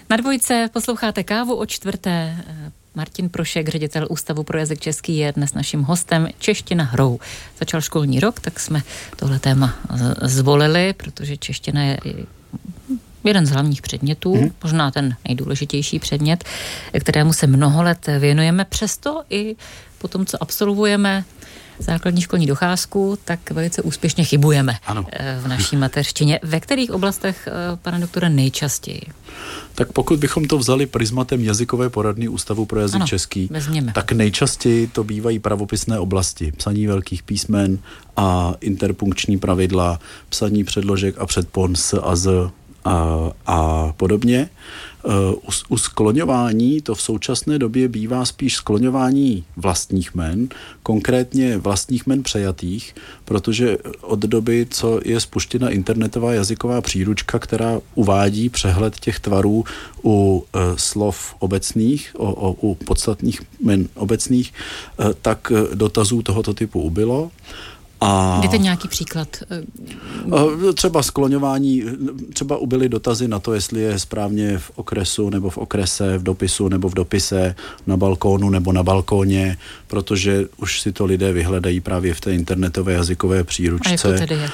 Na Dvojce posloucháte Kávu o čtvrté. Martin Prošek, ředitel Ústavu pro jazyk český, je dnes naším hostem. Čeština hrou. Začal školní rok, tak jsme tohle téma zvolili, protože čeština je jeden z hlavních předmětů, možná ten nejdůležitější předmět, kterému se mnoho let věnujeme. Přesto i po tom, co absolvujeme základní školní docházku, tak velice úspěšně chybujeme v naší mateřštině. Ve kterých oblastech, pane doktore, nejčastěji? Tak pokud bychom to vzali prismatem jazykové poradny Ústavu pro jazyk český, tak nejčastěji to bývají pravopisné oblasti. Psaní velkých písmen a interpunkční pravidla, psaní předložek a předpon s a z a podobně. U skloňování to v současné době bývá spíš skloňování vlastních jmen, konkrétně vlastních jmen přejatých, protože od doby, co je spuštěna internetová jazyková příručka, která uvádí přehled těch tvarů u slov obecných, u podstatných jmen obecných, tak dotazů tohoto typu ubylo. Dejte nějaký příklad. Třeba skloňování, třeba ubyly dotazy na to, jestli je správně v okresu nebo v okrese, v dopisu nebo v dopise, na balkónu nebo na balkóně, protože už si to lidé vyhledají právě v té internetové jazykové příručce. A jak to tedy je?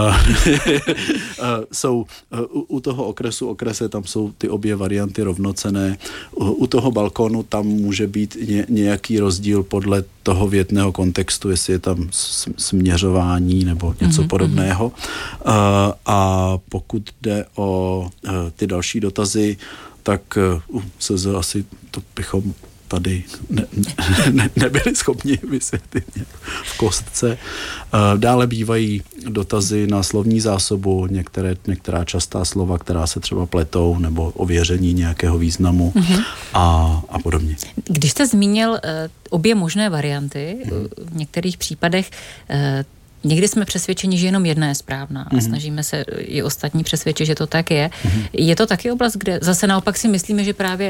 Jsou u toho okrese, tam jsou ty obě varianty rovnocenné. U toho balkónu tam může být nějaký rozdíl podle toho větného kontextu, jestli je tam směřování nebo něco podobného. A pokud jde o ty další dotazy, tak se asi to bychom tady nebyli schopni vysvětlit v kostce. Dále bývají dotazy na slovní zásobu, některá častá slova, která se třeba pletou, nebo ověření nějakého významu a podobně. Když jste zmínil obě možné varianty, v některých případech někdy jsme přesvědčeni, že jenom jedna je správná a snažíme se i ostatní přesvědčit, že to tak je. Je to taky oblast, kde zase naopak si myslíme, že právě